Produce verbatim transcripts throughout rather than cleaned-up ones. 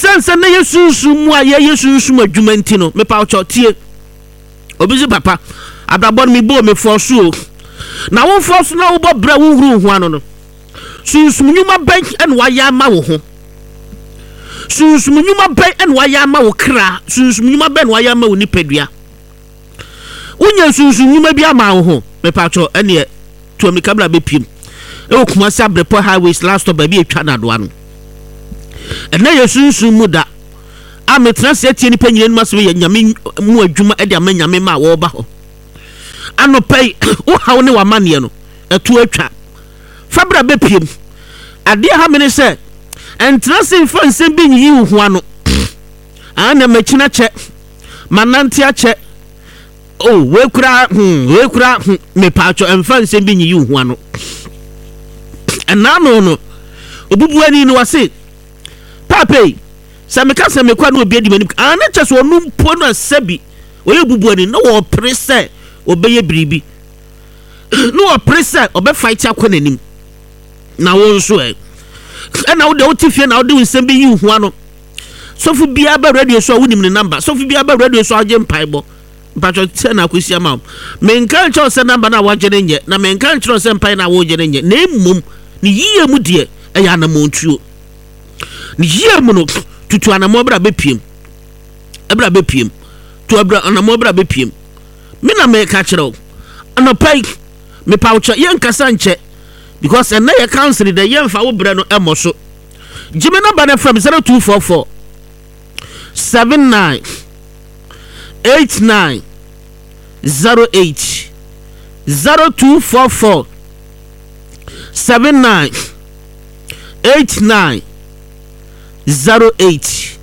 Esansa na yesunsu mu a ye yesunsu mu adwuma nti no me pa ochotie obi si papa abrabon mi bo me force o na wo force na wo bo bra wo huru ho ano no sunsun nyuma ban en wa ya ma wo ho sunsun nyuma ban en wa ya ma wo kra sunsun nyuma ban wa ya ma wo nipadua unya sunsun nyuma bi ama wo ho me pa cho ene to mi kabla be piem e wo kuma sa brepo highways last stop ba bi etwa na do ano ene ye sunsun mu da a metra se tie ni panyire no maso ye nyame mu adwuma e de ama nyame ma wo ba ho ano pay wo hawo ne wa mane no etu atwa fabra be piem ade ha me ne se entra se fa nsem bi nyi hu ano ana machina che manante a che oh we kura hmm we kura me paacho emfa nsem bi nyi hu ano enano no obubuani no wase pape sa me ka se me kwa no obi adi mani ana che so onu mpo no asabi oye bubuani no wo prese obeye biribi no wo prese obe fight akonanim na wo nso e na wo de wo tifie na wo de nsem bi yi hu ano sofu bia ba radio so wonim ne number sofu bia ba radio so agye mpaibo mpacho se na akosia ma me nkan cho se number na wo gye nye na me nkan cho se mpai na wo gye nye na emum ni yiye mu de e ya na montuo ni yiye mu no tutu anamo bra bepiem ebra bepiem tu ebra anamo bra bepiem me na me ka kire anopai me paucha yen kasa nche because and na council the yen fa wo bra no emoso jime na ba na from zero two four four seven nine eight nine zero eight zero two four four seven nine eight nine zero eight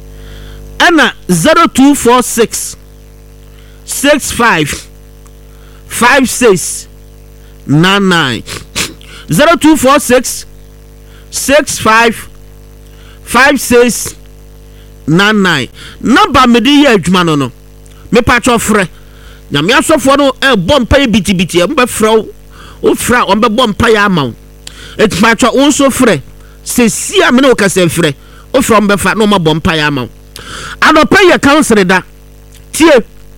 ana zero two four six six five five six nine nine zero two four six six five five six nine nine number me di ye adwuma no no me patcho frɛ na me asofo no e bom pa biti biti e mbe frɛ o fra o mbe bom pa ya amaw e patcho o so frɛ se si a me no ka se frɛ o fra mbe fa no ma bom pa ya amaw anopa ye council da tie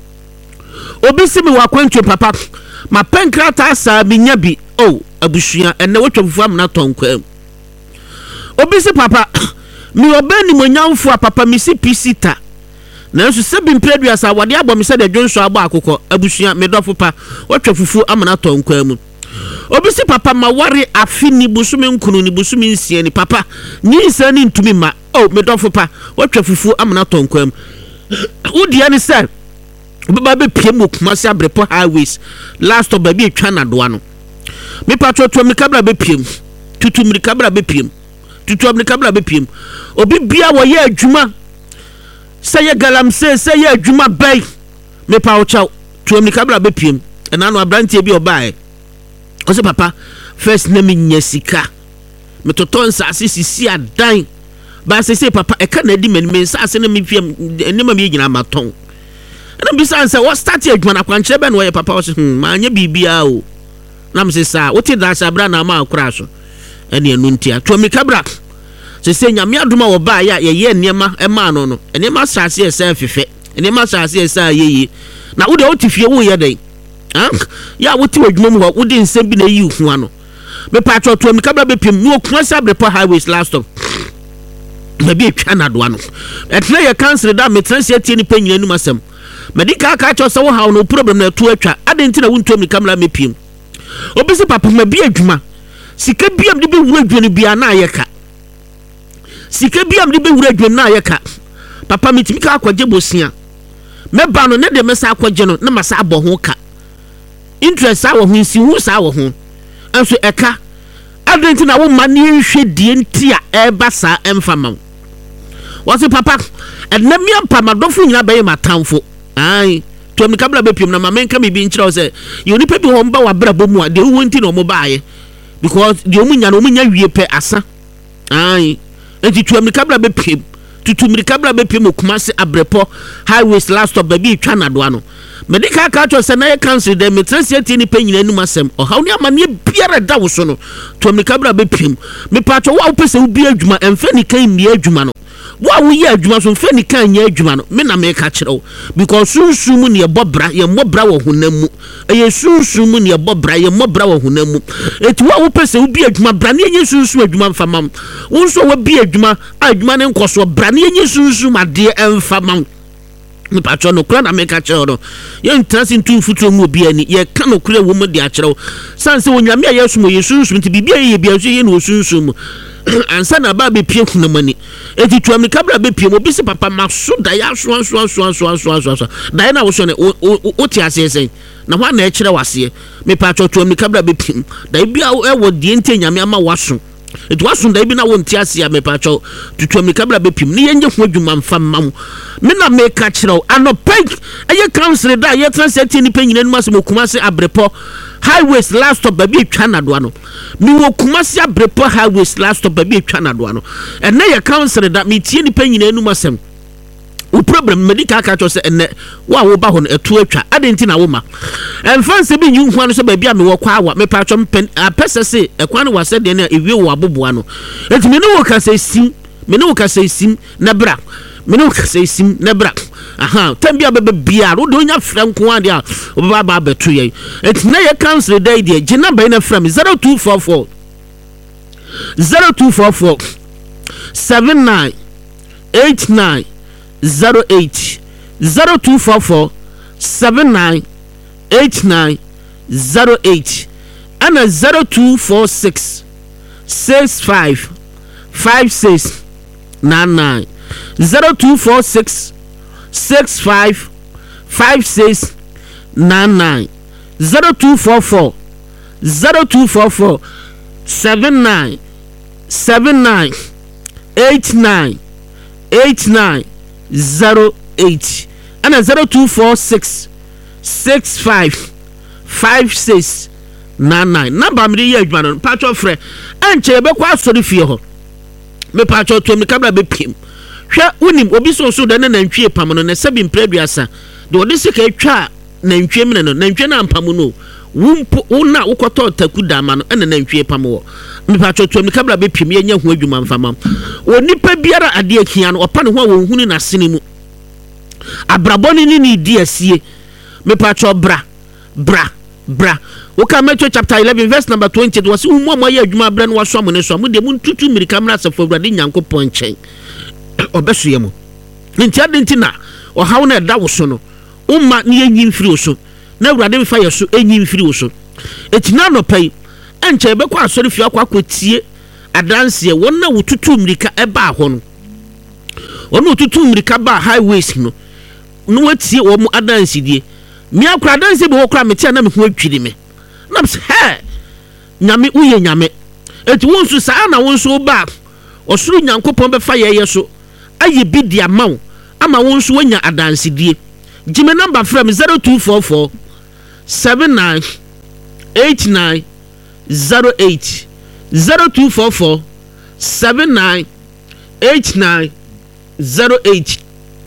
obi si mi wa kwantwe papa ma penkrata sa bi nya bi oh abusua enne wotwa fufu amna tonkwa obi si papa mi obani monyamfo a papa mi si pisita na nso se bi mpredua sa wade abɔ mi se de dwonso abɔ akokɔ abusua me dɔfo pa wotwa fufu amna tonkwa mu obi si papa ma ware afi ni busumi nkunu ni busumi nsie ni papa ni nsa ni ntumi ma oh me dɔfo pa wotwa fufu amna tonkwa mu udia ni se baba be piem okumasi abrepo highways last of baby etwa na do ano me patro to me kabla be piem tutu me kabla be piem tutu me kabla be piem obi bia wo ye adwuma say galam say say ye adwuma bai me pa o chaw to me kabla be piem ena no abrantie bi obae o se papa first na me nya sika me toton sa asisi adan ba se say papa e ka na di men me sa ase na me piem enema me nyina maton and besides, what started when I can't share when papa was hmm, my bibia o. Nam says, what did that Sabrana ma crash? And your nuntia to me cabra. They say, Yamia or buy ya ye near ma a man on, and they must have see a self effect, and they must have see a ye. Now, would out if you were your day? Huh? Ya, what you would what wouldn't say be the you one. Me patro to me cabra be pim, no cross up the highways last of. Maybe a cannot one. At lay a council that may translate any penny in masem. Medical catch so how no problem na to atwa adenti na wonto mi kamera me piem obisi papa ma bi adwuma sika biam de be wura adwene bia na ayeka sika biam de be wura adwene na ayeka papa mitimi ka akwaje bosia me ba no ne de me sa akwaje no na masa abɔ ho ka interest a wo ho nsi hu sa wo ho enso eka adenti na wo ma ne nhwe die nti a eba sa emfama wose papa enna mi ampa madofo nyina be matamfo ai to me kabla be piem na mamenka me bi nkyerɛ sɛ you ni pebi ho mba wa brabo mu a de wo nti na mo baaye because de omunya na omunya wie pɛ asa ai enti to me kabla be piem tutu me kabla be piem okumase abrepo highways last stop ba bi twa na do ano medical ka to sɛ na ye cancel dem translate ni panyina num asɛm o hawo ni amane biara da wo so no to me kabla be piem me pato wa wo pese wo bi adwuma emfa ni kan mi adwuma no wa wo ye adwuma so fe ni kan nya adwuma no me na me ka kire wo because sunsun mu ne ye bobra ye mobra wo honam mu eye sunsun mu ne ye bobra ye mobra wo honam mu eti wa wo pese wo bi adwuma bra ne ye sunsun adwuma mfamam wo nso wo bi adwuma adwuma ne nkoso bra ne ye sunsun ade emfamam me patro no kura na me ka kire no ye ntansi ntu futu mu obi ani ye ka no kura wo mu de a kire wo sanse wonyame ye sumo ye sunsun ti bibia ye bia so ye no sunsun mu ansa na ba be pie kunamani eti tuam kabra be pie mo bi se papa maso da ya so so so so so so so da na wo so ne o ti ase sen na ho na e kire wase me patro tuam kabra be pie da bia e wo die nte nyame ama waso eti waso da bi na wo nti ase ya me patro tuam kabra be pie ne ye nye ho adwuma mfa mam me na me ka kire anopeg eye council da ye transit ni pe nyina nu asem Kumasi Abrepo highways last stop baby etwa na do ano mi wo Kumasi Abrepo highways last stop baby etwa na do ano ene ye council da mi tie ni pa nyina enu masem o problem medical ka cho se ene wa wo ba ho no etu atwa adenti na wo ma emfanse bi nyu hwan so baby a me wo kwa awa me pa cho pen apese se ekwan wa se de na ewie wo aboboa no enti me no wo ka se sim me no wo ka se sim na bra me no wo ka se sim na bra aha tambia bebe bia wo do nya franko ade a obaba ba beto ye enti na ye cancel day de gina ba na from zero two four four zero two four four seven nine eight nine zero eight zero two four four seven nine eight nine zero eight and a zero two four six six five five six nine nine zero two four six six five five six nine nine zero two four four zero two four four seven nine seven nine eight nine eight nine zero eight and a zero two four six six five five six nine nine number me ye adwuma no patcho frɛ enche be kwa sori fie ho me patcho to me kabla be pim hwɛ unim obi so so da na nantwie pam no na sabi mpraduasa de odi sika atwa nantwie mene no nantwie na ampam no wumpo una ukoto taku dama no ene nantwie pam wo me patcho to me kabla be pim ye nya ho adwuma mfama onipa biara ade akia no opa ne ho a wo hunu na sene mu abraboni ni ni di asie me patcho bra bra bra woka Matthew chapter eleven verse number twenty it was umo mo ye adwuma bra no waso amone so mo de mu tutu mirika mra sefo awurade nyankopon nchen obeso ye mo nti adenti na o hawo na da wo so no umma ne yenyi mfiri wo so na awurade mfa ye so enyi mfiri wo so etina no pai enche be kwa asori fi akwa kwatie adanse won na wo tutu mirika eba ho no ono tutu mirika ba highways no no watie wo mu adanse die mi akura danse be wo kura metia na me ho atwiri me na he nyame uye nyame eti wonsu saa na wonsu ba osuru nyankopon be fa ye so aye bi dia maw ama wonsu wanya adanse die jime number from zero two four four seven nine eight nine zero eight zero two four four seven nine eight nine zero eight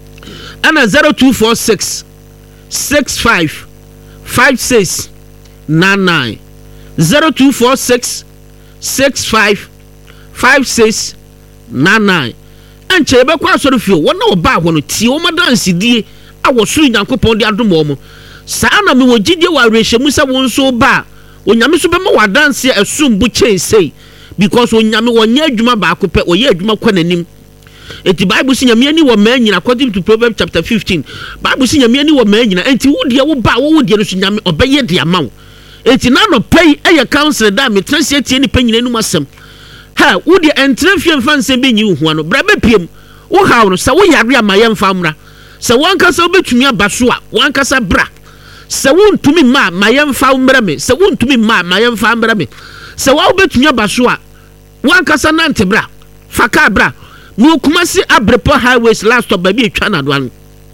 and a zero two four six six five five six nine nine zero two four six six five five six nine nine and chebe kwa soro fio wona oba ho no tie o madanse die a wo suru nyankopon de adomo mo saa na me wo gidie wa rehemu se won so ba onyame so be ma wadanse asumbu chensei because onyame wonya adwuma ba akopɛ oye adwuma kwa nanim eti Bible si nyame ani wo manyina according to Proverbs chapter fifteen Bible si nyame ani wo manyina enti wo de wo ba wo de no so nyame obeye de amaw eti na no pay eye council da me transit tie ni panyina nu masem ha wo de entrefie fanse be nyi hu ano bra be piem wo hawo no sa wo yare amaye mfa mra sa wankasa obetumi abaso a wankasa bra sa wo ntumi ma maye mfa mra me sa wo ntumi ma maye mfa mra me sa wo obetumi abaso a wankasa nante bra faka bra no Kumasi Abrepo highways last stop baby etwa na do ano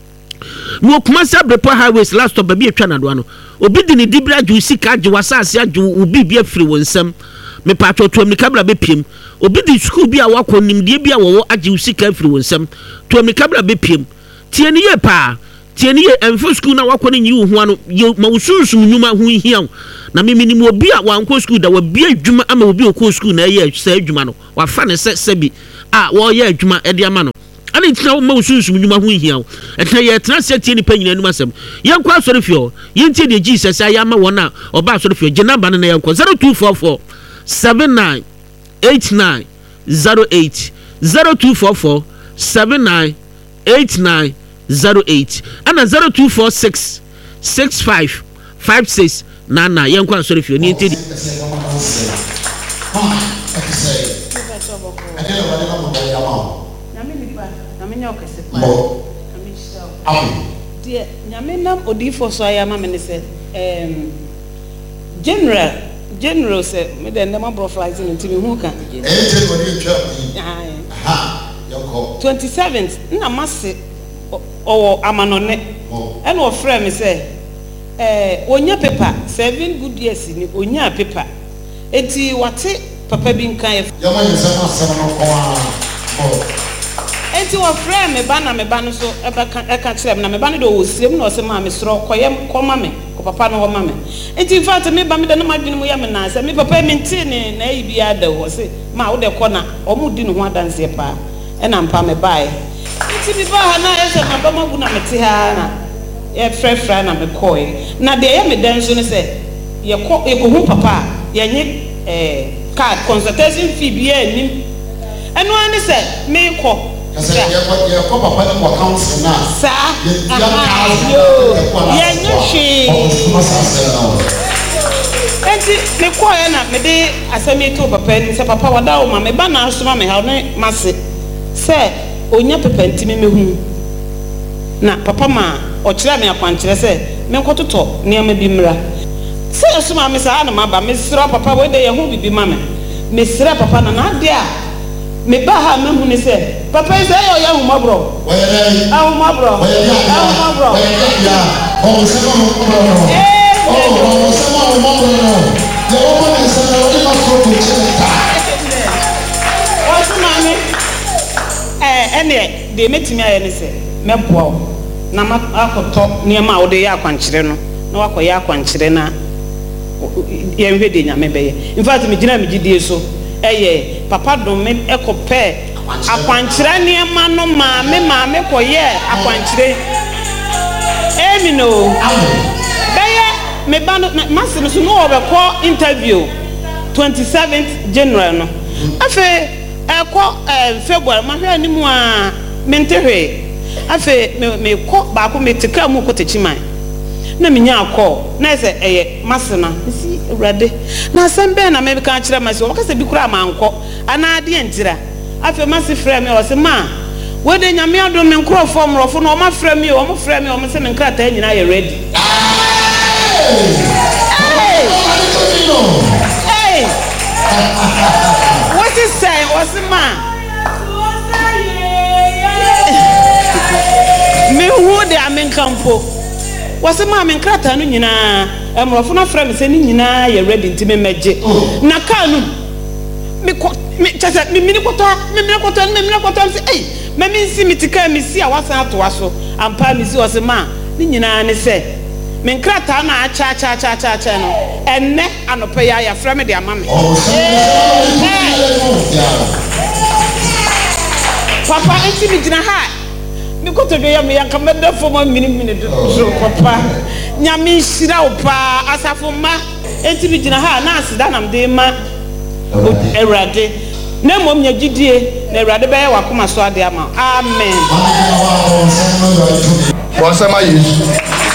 no Kumasi Abrepo highways last stop baby etwa na do ano obi di ni dibra ju sika ju wasase aju obi bi afiri wonsam me patro to mi kabla be piem obi di school bi a wakɔ nimdie bi a wo aju sika afiri wonsam to mi kabla be piem tie ni ye pa tie ni ye enfo school na wakɔ ni nyi hu ano ma usunsum nyuma hu hiaw na me minim obi a wankɔ school da wa bi adwuma ama obi okɔ school na ye sa adwuma no wa fa ne se se bi a wo ye adwuma e de ama no ana ntina ma usunsum nyuma ho hia wo etna ye etna se tie nipa nyina numa asem yenkwa asori fio yentie de Jesus ayama wona oba asori fio gye number na yenkwa zero two four four seven nine eight nine zero eight zero two four four seven nine eight nine zero eight ana zero two four six six five five six nine nine yenkwa asori fio ni entie dear Yaminam Odifo Soyama Minister, um, General, General said, Madame Profiling into Muka. twenty-seventh, Namasi or Amanone, and our friend say, eh, Onya paper, seven good years in Onya paper. Eti wate papa bin kan enti wo frɛ me ba na me ba no so e ba ka e ka kyerɛ me na me ba no do wo siem na o se ma me soro koyem koma me ko papa no ho ma me enti in fact me ba me de no madwene mu ya me na se me papa me nti ne na yi bia da ho se ma wo de kɔ na o mu di no ho adanse pa e na mpa me bae enti me ba ha na e se ma ba magu na me te ha na ye frɛ frɛ na me kɔe na de ye me dan so ne se ye kɔ ye ko hu papa ye nye eh card consultation fee bia nim eno ani se me kɔ Kasi ya kwa ya kwa papa ni kwa council na. Sa. Yo. Ya nyoshi. Enti me kwa ya na me de asemi to papa ni se papa wada o ma me ba na asoma me ha ne mase. Se onya papa nti me mehu. Na papa ma o kire me akwankyere se me nkototo ne ma bi mra. Se asoma me sa na ma ba me sira papa we de ye hu bibi ma me. Me sira papa na na de a me ba ha me hu ne se papa is there ya hu mabro we dey ah hu mabro we dey ah hu mabro we dey ya o se mo mabro eh o o se mo mabro ya o mo ne se na o ma so ko cheta o se ma me eh ene de metimi aye ne se me boa na ma akoto ne ma o de ya akwankyere no na wakoya akwankyere na ye hwe de nya me be ye in fact me gina me gidie so eye papa do me ekope akwankyere ne ma no ma me ma me koye akwankyere emi no beye me ba no masin so no obekọ interview twenty-seventh January no afa ekọ February ma hwe animu a mentehwe afa me me kọ ba ko me tika mu ko techiman na me nya akọ na ese eye masina si urade na sembe na me ka kire masi o ka se bi kura ma anko ana ade entira afa masi frɛ me o se ma we de nyame adom me nkrofo mrofo no o ma frɛ me o mo frɛ me o mo se me nkrata nyina ye ready hey hey what is say o se ma me hu de amenkampo wase ma me nkrata no nyina emrofo na frɛ me se ni nyina ye ready ntime meje na ka no me ko me chese me mini koto me mini koto me mini koto se eh me mi nsi mitika me si a wasa ato waso ampa me si wase ma ni nyina ne se me nkrata na acha cha cha cha cha no enne anopa ya ya frɛ me de ama me papa enti mi gina ha me koto be ya me yanka meda fo ma mini mini do papa nyame hira wo pa asafo ma enti bi gina ha na asida nam de ma Erade na mom nya gidie na Erade be ya wakoma so ade ama amen bo sama Yesu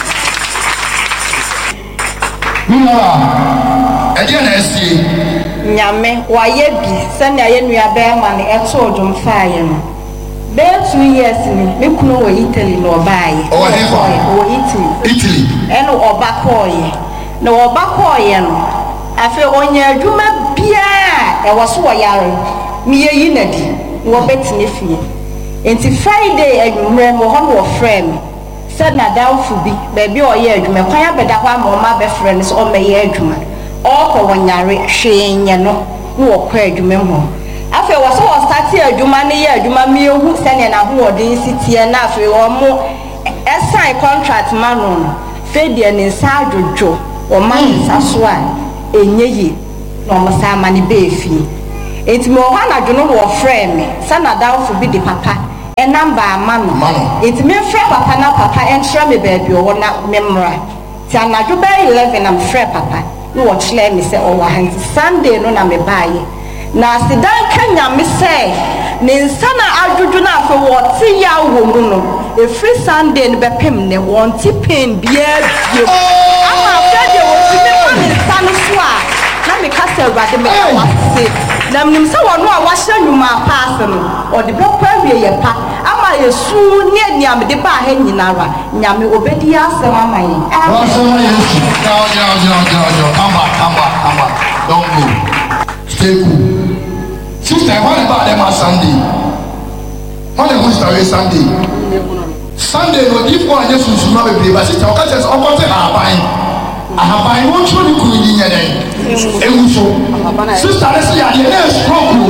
mama eje na esi nyame waye bi se na ye nua be ma ne eto odum faaye no be two years ni me kuno wo Italy no baaye wo Italy Italy eno oba koye na oba koye no afi onya adwuma bia e wo so wo yare me yi na di wo betine fie enti Friday adwumre mo ho no frame said na dawfu bi be bi o ye adwuma kwan abeda ho ama o ma be frame so o me ye adwuma o ko wonyare hwenye no wo kwa adwuma ho afi wo so wo start adwuma ne ye adwuma me ehu sene na ho odin sitie na afi wo mo sign contract manon fedie ne sa adwojo o ma nsa so a enyeyi no mo sa ma ne be fi enti mo ha na dwono wo frame me sana dawfu bi de papa a number mano it me frɛ papa na papa entra me baby o na memra ti anadwo bɛ eleven am frɛ papa no wo kyerɛ me sɛ o wa han Sunday no na me baaye na sidan kanya me sɛ ne nsana adwudwu na afɛ wo ti ya wo mu no e free Sunday no be pem ne won ti pen bia bia ama afɛ de wo ti me ma ne nsana so a na me ka sɛ Awurade me wa se na mnim sɛ wo no a wa hyɛ nwuma pass no o de be kwa wie ye pa ama Yesu ne niam de ba ha nyinara nyame obedi asɛm ama yi Awesome Yesu. Now, now, now, now, now. Come back, come back, come back. Don't go. Stay cool. Sister, what about them on Sunday? What the most are Sunday? Sunday, no, if one Jesus is not a believer, sister, okay, just open the Habain. I have been one show you could in your name. Sister, let's see, I didn't strong.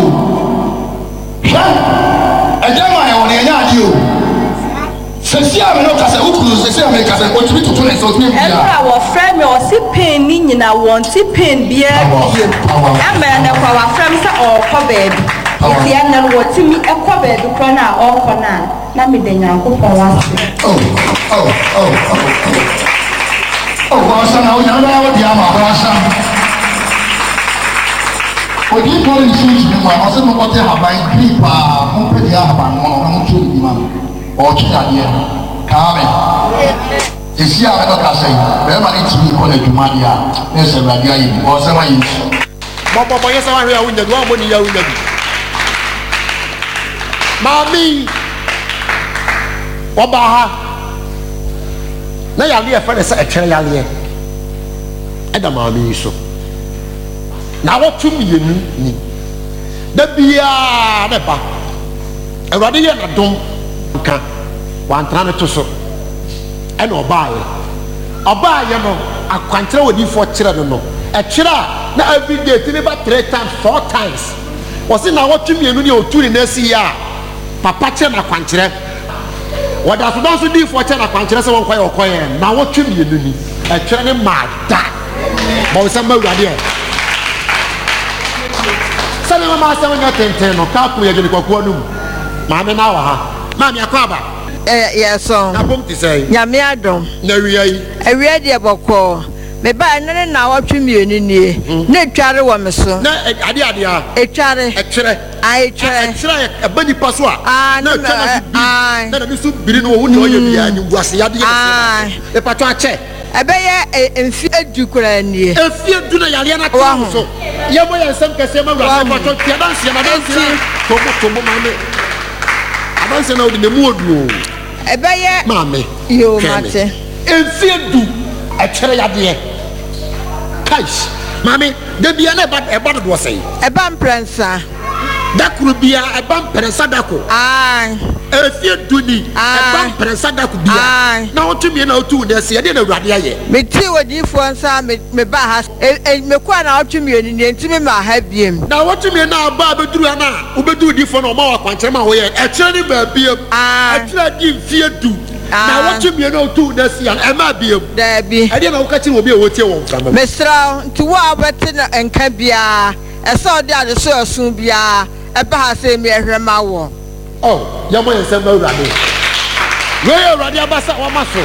And then I only had you. Sesi ame no kase ukuru sesi ame kase otumi tutu na so tumi bia. Ebra wo frɛ me o si pen ni nyina won ti pen bia bia. Ame na kwa wa frɛ me sɛ o kɔ baabi. Eti ana wo ti mi ekɔ baabi kɔ na o kɔ na na me de Nyankopɔn wa se. Oh oh oh oh. Oh wa sa na o nya na wo dia ma wa sa. O di ko ni shi ni ma o se mo ko te haban grip a mo pe dia haban mo na mo chu di ma. O chidadie kaame esi a no ka sei be ma ni timi ko na dwuma dia na se radio ayi o se ma yi bo bo bo yesa wa hwe a wunya du a mo ni ya wunya du mami oba ha na ya le fa na se etwere ya le e da mami so na wo tumi yenu ni da bia na ba Awurade ye na dom ka wantrane to so ene obaaye obaaye no akwankyere wodi fo kyere no no e kyere na every day tini ba three times four times wosi na wotumienu ne oturi na si ya papa kyere na akwankyere woda so don so di fo kyere na akwankyere se won kwaye okoye na wotumienu ni e kyere ne mada bo se ma Awurade e sale mama se wonya tenten no ka ku ye gele kwakuo no ma me na wa ha Mami akwaba. Eh yes so. Na bom ti say. Nyame adom. Na wiya yi. Awiya de bokọ. Me ba ne na watwe mienu nie. Na tware wo me so. Na ade ade a. Etware. Etwere. Ai tware. Etwere e bani paso a. Na tware bi. Na na bi so biri no wo ne oye bia nyi guase ya de. Ah. E pato a che. Ebeye emfi edu kura nie. Emfi edu na yale na ka so. Ye mo ye nsem kese ma wura se pato tia dan se na dan se. Tomo tomo ma me. Abanse na odi ne mu odu o ebeye mame yo mate enfie du e kere yade kais mame de bia na e ba do sei e ba mprensa dakuru bia e ba mprensa dako ai enfie du ni e ba mprensa dako bia na otumi na otu de se de na Awurade aye me ti wodi fo nsa me me ba ha me kwa na otumi ni ni ntimi ma ha biem na otumi na ba beduru na obedu di fo na o ma wa kwankyere ma wo ye e kere ni ba biem e kere di mfie du na otumi na otu de se e ma biem da bi e de na wo ka kire obi e wotie wo mfama me sra nti wo abete na enka bia e so de ade so asun bia e ba ha se me ehwe ma wo oh ya mo yensem na Awurade we Awurade abasa wa maso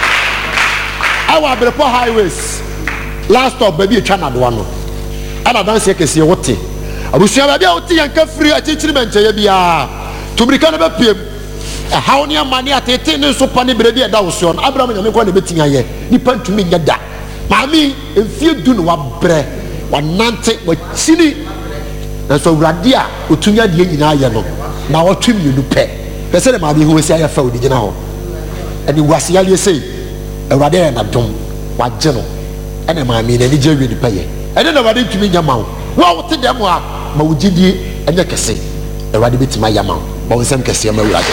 awa brepo highways last stop baby etwa na do no ana dance ye kese wote abusua ba bia wote yanka free achichiri menche ya bia tubrika na bepiem e hawo ne amane atete ne so pa ne brebi e da wo so no Abraham nyame kwa na betia ye nipa ntumi nya da maami emfie du no wa bre wa nante wa chini na so Awurade a otunya de nyina ye no na wotwe mienu pe pese de ma bi ho esi afa odi gina ho ani wase yale sei Awurade na dom wa gye no ene ma mi na ni je wi ni pe ye ene na Awurade ntumi nya ma wo wo wote dem a ma wo gidie enye kese Awurade betima ya ma wo nsem kese ma Awurade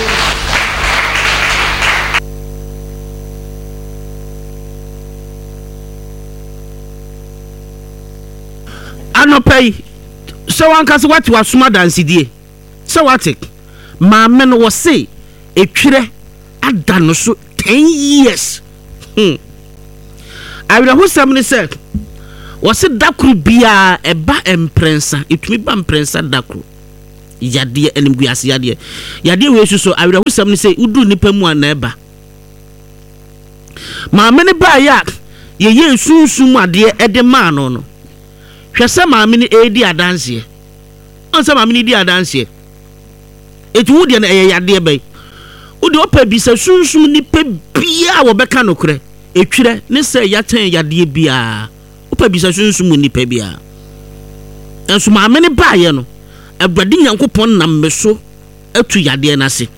anopai so wankase wati wasoma dansidie so wati maame no wo se etwire ada no so ten years hmm awira husam ni se wo se dakru bia eba emprensa etumi ba emprensa dakru yade enim guase yade yade we so awira husam ne say udu nipa mu ana eba maame ne ba ya ye ye sunsun ade e de ma no no hwese maame ne edi adanse onse maame ne di adanse etu wudi na eye yade be wudi opa bi se sunsun nipa bia wo beka no kure etwire ne se yaten yade bia opa bi se sunsun nipa bia enso maame ne ba ye no Abadi Nyankopon nam meso atu yade na se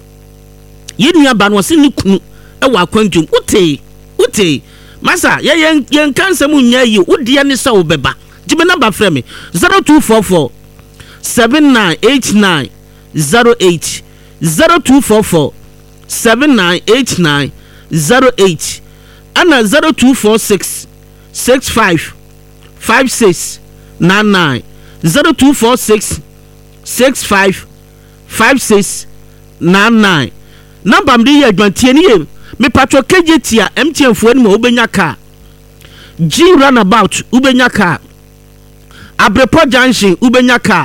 yenu ba no se ni kunu e wa kwantum uti uti masa ye yen kansa mu nya yi udi ne sa obeba jibe number frame me zero two four four seven nine eight nine zero eight zero two four four seven nine eight nine zero eight ana zero two four six six five five six nine nine zero two four six six five five six nine nine number mde ye adwantie ni ye me patro K J T a M T N fo ani mo obenya ka G runabout ubenya ka Abrepo Junction ubenya ka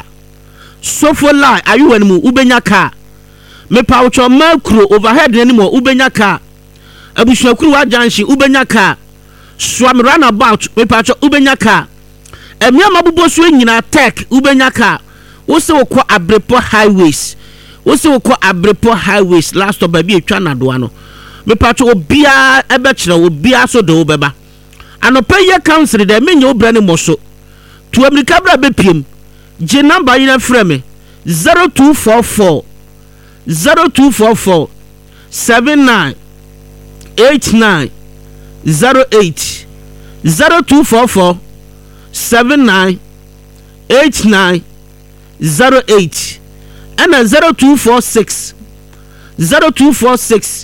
Sofola ayu ani mo ubenya ka me patro Makro overhead ani mo ubenya ka Abushakuru wa Junction ubenya ka Swam runabout me patro ubenya ka Emia mabubo so nyina tech ubenya ka wose wokọ Abrepo highways wose wokọ Abrepo highways last stop baby etwa na do ano me pato obia ebe kire obia so do beba anopa ye council de menye obra ne moso to america bra be piem je number yin frame zero two four four zero two four four seven nine eight nine zero eight zero two four four seven nine eight nine zero eight and a zero two four six zero two four six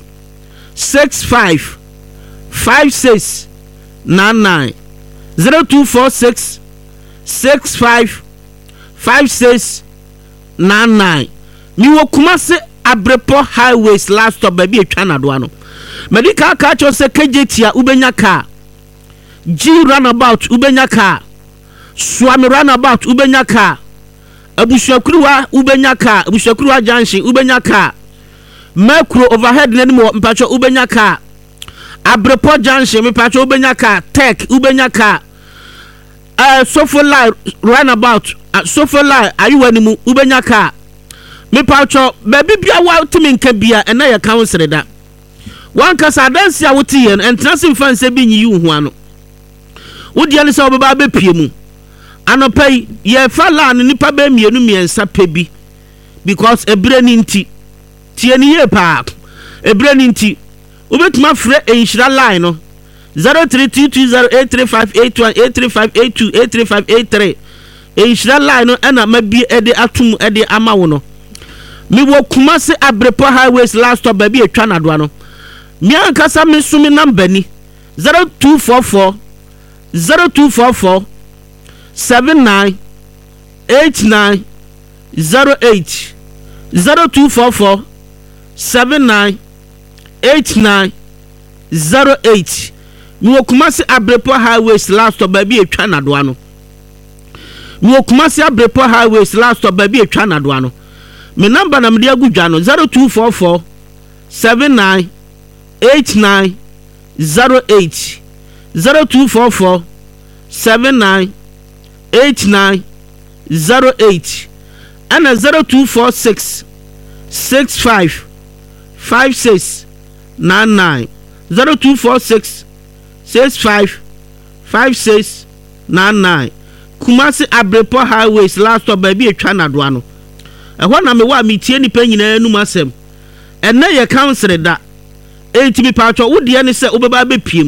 six five five six nine nine zero two four six six five five six nine nine mi wo Kumasi Abrepo highways last stop baby etwa na do ano medical car cho se K J T a ubenya car G runabout ubenya car Swami runabout ubenya car Abushakruwa ubenya ka Abushakruwa Junction ubenya ka Makro overhead nani mo mpacho ubenya ka Abrepo Junction mpacho ubenya ka Tech ubenya ka uh, Sofola runabout uh, Sofola ayu ani mu ubenya ka mpacho baby bia wa timi nka bia ena ya council da wan kasa dansi a wuti yen entrance fanse bi nyi hu ano wodi ani sa obeba be pie mu anopai ye fala no nipa ba mienu miensa pebi because ebre ni nti tie ni ye pa ebre ni nti obetuma frɛ enhira line no zero three two two zero eight three five eight one eight three five eight two eight three five eight three enhira line no ana mabi ede atum ede ama wo no mi wo Kumasi Abrepo highways last stop baby etwa na do ano mi ankasa me sumi number ni zero two four four zero two four four seven nine eight nine zero eight zero two four four seven nine eight nine zero eight mi wo Kumasi Abrepo highways last stop baby etwa na do ano mi wo Kumasi Abrepo highways last stop baby etwa na do ano me number na me dia gudwa no zero two four four seven nine eight nine zero eight zero two four four seven nine eight nine zero eight and a zero two four six six five five six nine nine zero two four six six five five six nine nine Kumasi Abrepo highways last stop baby etwa na do ano ehwa na me wa me tie ni pa nyina anu masem enne ye council da enti mi pa atwa wo de ne se obeba be piem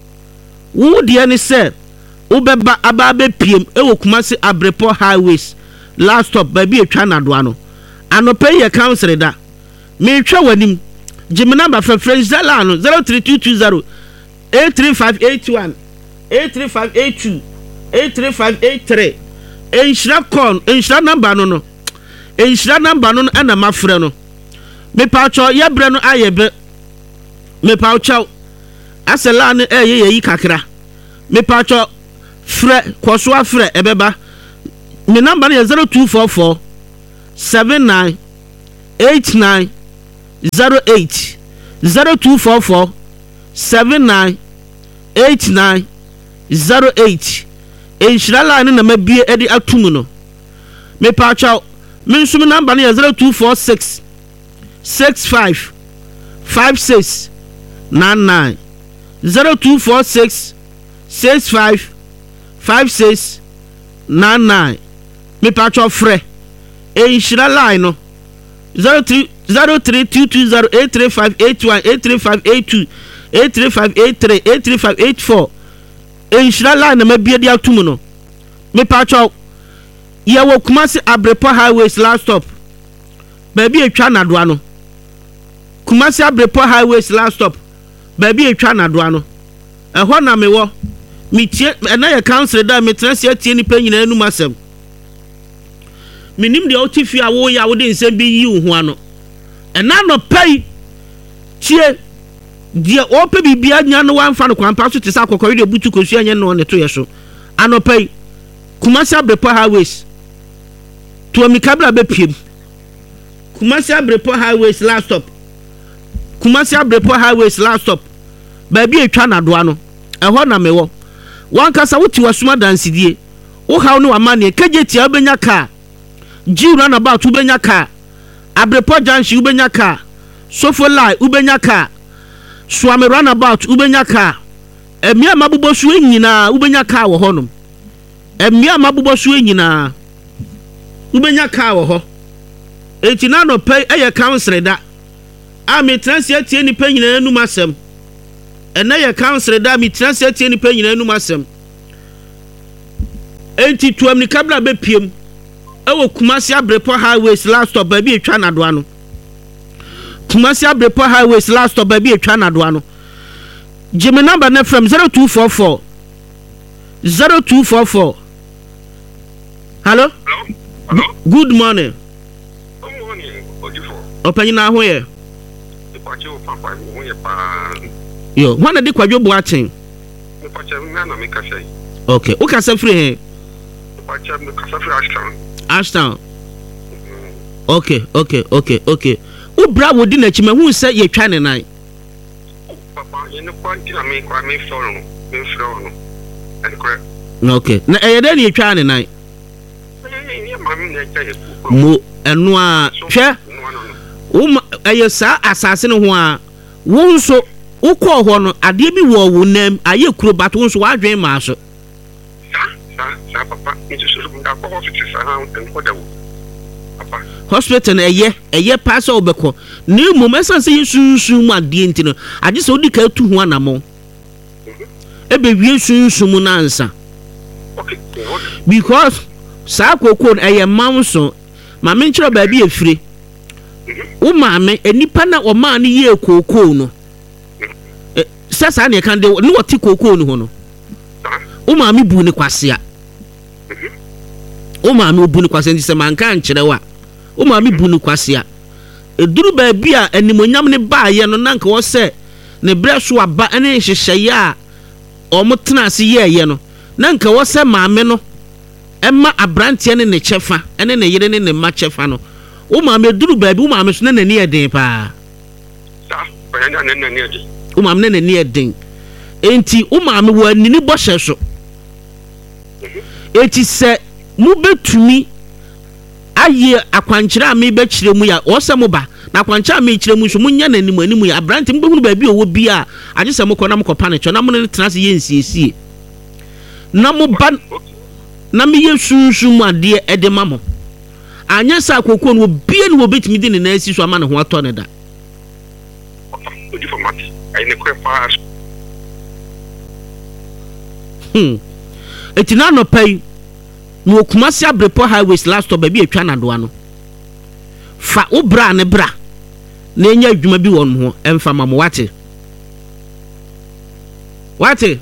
wo de ne se obeba aba be piem e wo Kumasi Abrepo highways last stop baby etwa na do ano anopa ye council da me twa wanim jimi number for French Zala no zero three two two zero eight three five eight one eight three five eight two eight three five eight three enhira con enhira number no no enhira number no ana mafre no me pa cho ye bre no ayebe me pa cho asela ne eye ye yi kakra me pa cho fre koso afre ebeba me number no zero two four four seven nine eight nine zero eight zero two four four seven nine eight nine zero eight. Enhyira line na mabie edi atum no. Me pa chaw. Me nsum number na zero two four six six five five six nine nine zero two four six six five five six nine nine. Me pa chaw frɛ. Enhyira line no zero three zero three two two zero eight three five eight one eight three five eight two eight three five eight three eight three five eight four. Enhyira line na mabie di atum no. Me pa chaw. Ye wo Kumasi Abrepo Highways last stop. Baby etwa nadoa no. Kumasi Abrepo Highways last stop. Baby etwa nadoa no. Ehɔ na me wo. Me tie na ye council da me transi atie ni pa nyina anu masem. Minim de otifi a wo ya wo de nsem bi yi wo ho ano. Ena no pai tie die ope bibia nya no wanfa no kwampa so te sa akokori de butu kosu anya no ne to ye so. Anopai Kumasi Abrepo Highways to amikabla be piem. Kumasi Abrepo Highways last stop. Kumasi Abrepo Highways last stop. Baby etwa nadoa no. Ehɔ na mewo. Wan kasa wuti wasuma dansidie. Wo haw no amane kageti abenya ka. G run about ubenya ka. Abrepo Junction ubenya ka. Sofo Lai ubenya ka. Swame run about ubenya ka. Emia mabubo suwe nyina ubenya ka wo honom. Emia mabubo suwe nyina ubenya ka wo ho. Eti na no pay eye council da. A me transia tie ni pa nyina anu masem. Ena ye council da me transia tie ni pa nyina anu masem. Enti tuam ni kabla be piem. Ewo Kumasi Abrepo Highways last stop baby etwa nadoa no. Kumasi Abrepo Highways last stop baby etwa nadoa no. Jimmy number na from zero two four four zero two four four. Hello? Hello? Hello? Good morning. Good morning. Open na ho ye. The party of Papa wo ye pa. Yo, wana de kwadwo bo aten. The party na na me ka say. Okay, o ka say free he. The party na ka say free Ashtown. Ashtown. Okay, okay, okay, okay. U bra wo di na chi mahu say ye twa ne nan. Papa, you know party na me kwa me flow no. Me flow no. And correct. Okay. Na e dey na twa ne nan. Mo enu a hwe wo aye sa asase ne ho a wo nso wo kɔ hɔ no ade bi wo wo nam aye kuro bato nso wadwen ma so sa sa sa papa nti so so da kɔ hospital sa ha enko da wo papa hospital na eye eye pass obekɔ ne mo mesan se yesunsun mu ade nti no age se odi ka tu ho anamo ebe wie sunsun mu na ansa. Okay, because sa kokon eye mamso ma me nkyerɛ baabi efire wo maame enipa na o ma ne ye kokon no sɛ sa ne kan de ne wɔte kokon no ho no wo maame bu ne kwase a wo maame bu ne kwase nti sɛ man kan kyerɛ wa wo maame bu ne kwase a eduru baabi a animonyam ne ba ye no nanka wo sɛ ne brɛ so aba ne hyehyɛ a ɔmo tena ase ye ye no nanka wo sɛ maame no Emma abrantie ne ne chefa ene ne yire ne ne ma chefa no wo ma me duru baabi wo ma me so ne nani eden pa sa oyanya ne nani eden wo ma me ne nani eden enti wo ma me wo anini bo hye so enti se mu betumi aye akwankyere ame be kyere mu ya wo se mo ba na akwankyere ame kyere mu so munya nanim animu ya abrantie mo behunu baabi owo bi a age se mo kɔ na mo kɔ pa ne cho na mo ne tena se ye nsiesie na mo ba na me ye sunsun mu ade e de mamo anya sa kokko no bie no betimi di ne na asi so ama ne ho atɔ ne da odi format ai ne kɔ pa hm etina no pai no Kumasi Abrepo Highways last stop baabi etwa na doa no fa wo bra ne bra na enya adwuma bi won ho emfa mamo wate wate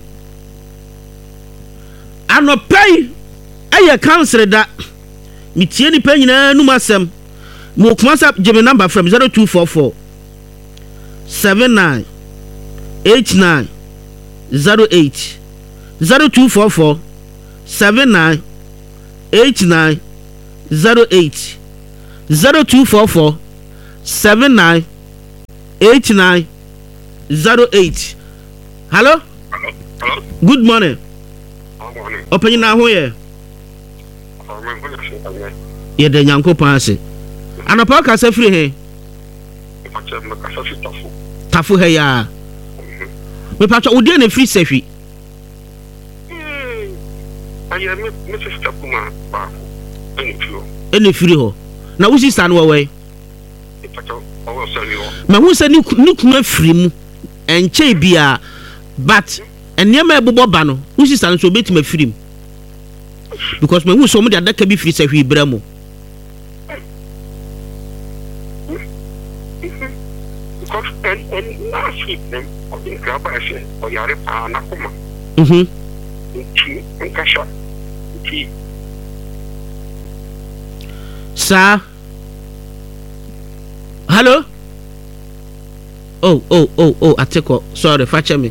ano pai aye council da mitie ni pa nyina num asem mo Kumasi give me number from zero two four four seven nine eight nine zero eight zero two four four seven nine eight nine zero eight zero two four four seven nine eight nine zero eight. Hello? Hello? Hello? Good morning. Good morning. Open your now here. I'm going to say, Yeah, the Yanko Pansy. And a park has a free here. if I tell my Casafi Tafu. Tafu here. Me patch out within a free safety. I am Missus Tapuma, and if you, Any free ho. Now, which is stand away? if I tell, I will sell you. My who said you free and Chabia, but and near my Bobano, which is stand so bit me free. Because my who so much that can be free safety Bremo. Because and and last week, them of the grab I said, or Yari Panakuma, Mhm. and Kasha, tea. Sir. Hello? Oh, oh, oh, oh, I take off. Sorry, fetch me.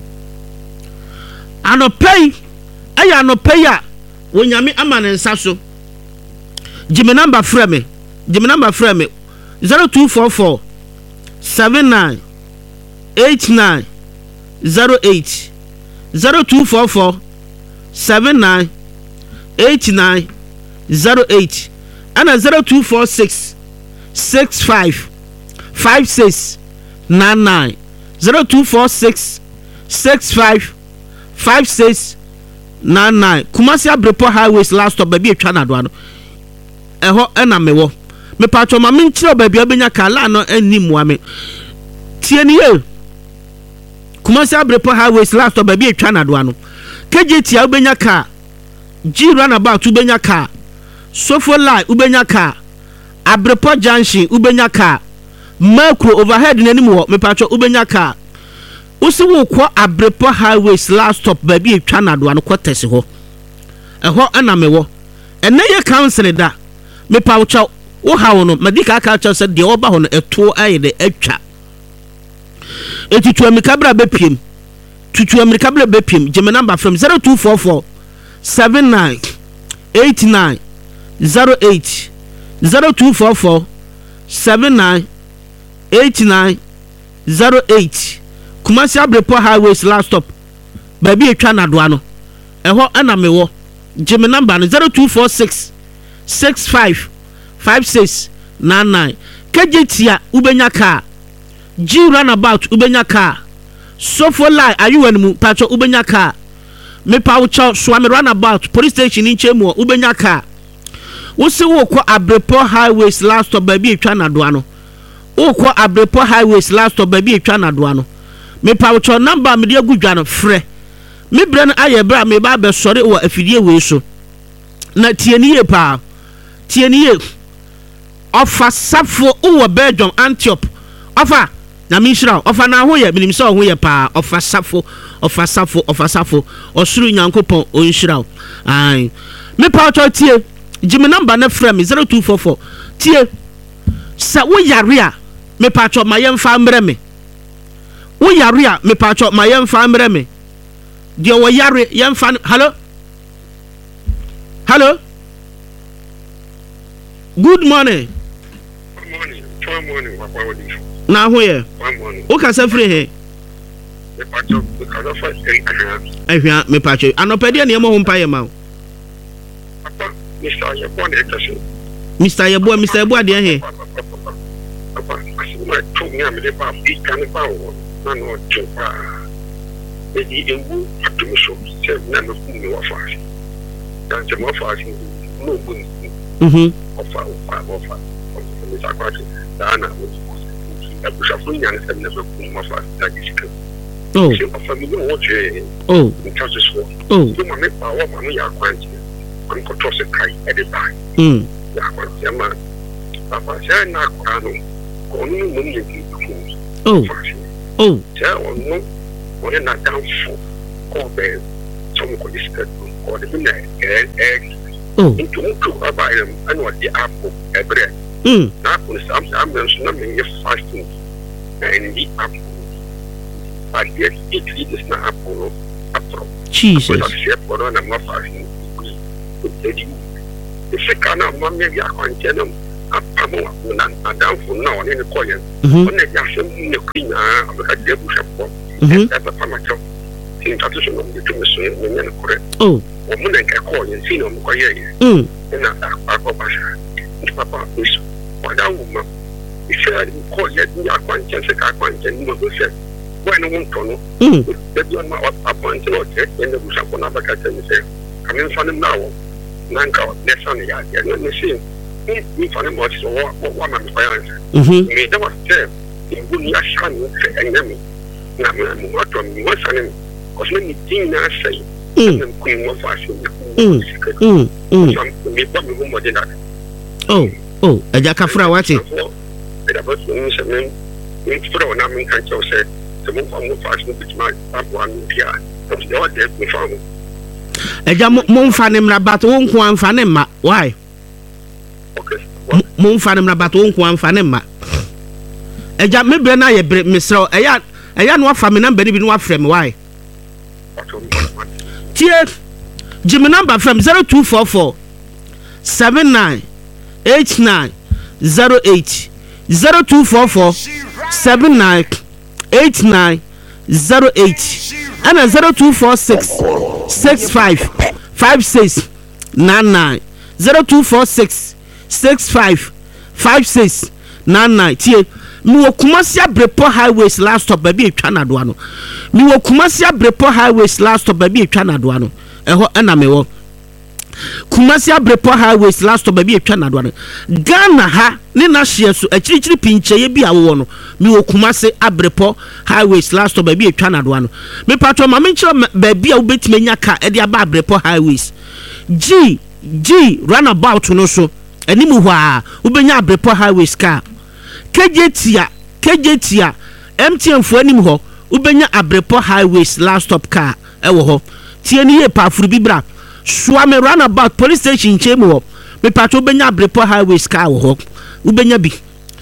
I no pay. I no pay ya. When you me aman and sasso. Jimmy number frame me. Jimmy number frame me. Zero two four four seven nine eight nine zero eight. Zero two four four seven nine eight nine zero eight. And a zero two four six six five five six nine nine. Zero two four six six five five six nine nine. Kumasi Abrepo Highways last stop baby China Duano. Eho ena mewo. Me patcho ma me nchiro baby obenya kala no anim wa me. Tie ni e. Kumasi Abrepo Highways last stop baby China Duano. K J T obenya ka. G runabout ubenya ka. Sofo line ubenya ka. Abrepo Junction ubenya ka. Macro overhead n'anim wo me patcho ubenya ka. Usi wo kwa Abrepo Highways last stop baby etwa na do an kwatese ho. Eho ana mewo. Ene ye council da. Me patcho wo ha wo no medical culture said de oba ho no eto aye de atwa. Etutu amika bra bepiem. Tutu amika bra bepiem. Jeme number from zero two four four seven nine eight nine zero eight. zero two four four seven nine eight nine zero eight. Kumasi Abrepo Highways last stop baby etwa na do ano eho ana mewo Jimmy number no zero two four six six five five six nine nine. K J T a ubenya car. G runabout ubenya car. Sofo line ayu anu patcho ubenya car. Me pa ucha swami runabout police station in Chemo ubenya car. Wosi wo kwa Abrepo Highways last stop baby etwa na do ano. Wo kwa Abrepo Highways last stop baby etwa na do ano. Me pa ucha number me de agudwa no frɛ. Me bre no aye bra me ba be sɔre wo afidie we so. Na tieniye pa. Tieniye. Ofa safo wo Belgium Antioch. Ofa na me nhira. Ofa na ho ye minim sɛ ho ye pa. Ofa safo, ofa safo, ofa safo. Osuru Nyankopɔn o nhira. Ai. Me pa ucha tie. Jimmy number na frɛ me zero two four four. Tie. Sa wo yare a me pa ucha ma yemfa mbrɛ me. Wo yare a me patcho ma yemfa mre me de wo yare yemfa. Hello hello good morning. Good morning. Good morning. Papa, what is it? Na ho ye Good morning. o ka sa free he The patch of the Casafi Tafu. ehwa me patcho anopede na emo ho mpa ye ma Papa, Mister Yabon Ekasi. Mister Yebo Mister Yebo ade he Papa, I see my two near me about big cannibal. No, no, Jopa. Maybe a wood to me so, said none of whom you are fast. That's a more fast, no good. mhm Offer, offer, offer. Of Mister Aquati, Diana was a bush of young and never put more fast. That is good. oh So, offer me no watch oh in Texas. oh You may make power, money, are quite. I'm going to toss a kite at the back. mm Yaman, Papa, say, not Quano, only money you oh oh Tell or no, or not down for or bed, some could discuss or the midnight eggs oh into two buy them and what the apple a bread. mm Not on some mentioning your fasting and the apple. But yet it is not apple after Jesus ship or on a muffin. The second of one maybe I can tell them. Apam mo na adamfo na one ne koye on na ya se ne kwina abeka je bu shafo e ta pa ma cho tin ta so no bitu me so ne ne kore oh o mo na ka koye si no mo koye mm na akọ ba sha papa is wada wo ise koye ni akwanche se ka akwanche ni mo se bueno un tono mm de dia ma appoint lo che ne bu shafo na baka che se kamin fanim nawo nanka nessa ne ya ya ne se ni fanim mo so wa wa ma mi fa ya mhm me da wa che ngu ni ashan se enyami na me mo to mi wa sanim ko so ni tin na sai mm ku mo fa so mm mm mm mi pa mi mo de na oh oh aja ka fra wa che da ba so ni se men ni fra na mi kan che se se mo fa mo fa so bit ma abwa mi pia ko de wa de mi fa mo eja mo mfa ne mra bat wo nko amfa ne ma why okay mo mfa ne mra bat wo nko amfa ne ma eja me bre na ye bre misro eya eya no afa me number ni bi no afre me why tie jimi number from zero two four four seven nine eight nine zero eight zero two four four seven nine eight nine zero eight and zero two four six six five five six nine nine zero two four six six five five six nine nine. Tie mi wo Kumasi Abrepo highways last stop baby etwa na do ano mi wo Kumasi Abrepo highways last stop baby etwa na do ano eho na me wo Kumasi Abrepo highways last stop baby etwa na do ano Ghana ha ne na hye so akirichiri pinche ye bi awo no mi wo Kumasi Abrepo highways last stop baby etwa na do ano me patro ma me nchiro baby a wobetime nya ka e dia ba Abrepo highways G G runabout no so animu hwa a wobenya Abrepo highways ka Kejetia Kejetia M T N fo anim ho wobenya Abrepo highways last stop car e wo ho tie ni ye pa furu bibra Swame runabout police station chemu ho me patro wobenya Abrepo highways car wo ho wobenya bi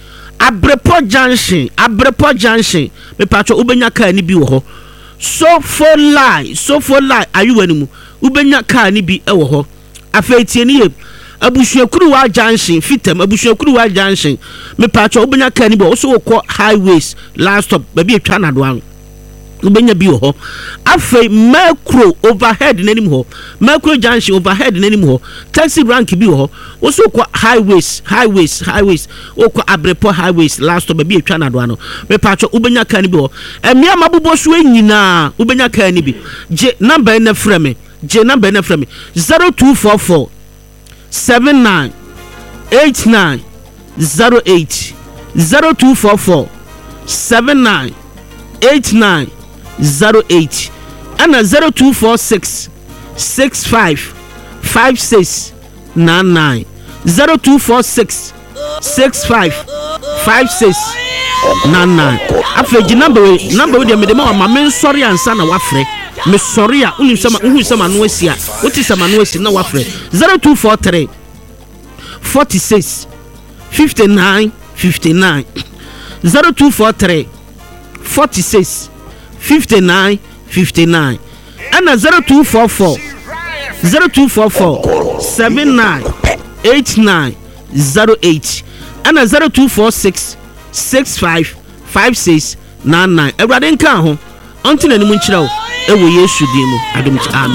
Abrepo junction Abrepo junction me patro wobenya car ni bi wo ho so for lie so for lie ayu animu wobenya car ni bi e wo ho afa tie ni ye Abusuakuru wa junction fitem abusuakuru wa junction me patcho obenya kani bo so ko highways last stop baby etwa na do an obenya bi ho afei macro overhead nanim ho macro junction overhead nanim ho taxi rank bi ho so ko highways highways highways o ko Abrepo highways last stop baby etwa na do an me patcho obenya kani bi ho emia mabobo so nyina obenya kani bi je number na frame je number na frame zero two four four seven nine eight nine zero eight zero two four four seven nine eight nine zero eight and a zero two four six six five five six nine nine zero two four six six five five six nine nine. After the number number with the minimum my main sorry and son of Wafre. Me sorry, uni sama uni sama nuesia. What is sama nuesia na wafre? Zero two four three forty six fifty nine fifty nine. Zero two four three forty six fifty nine fifty nine. And a zero two four four zero two four four seven nine eight nine zero eight. And a zero two four six six five five six nine nine. Everybody can ho. Until any munchra. Ewo Yesu dimu adum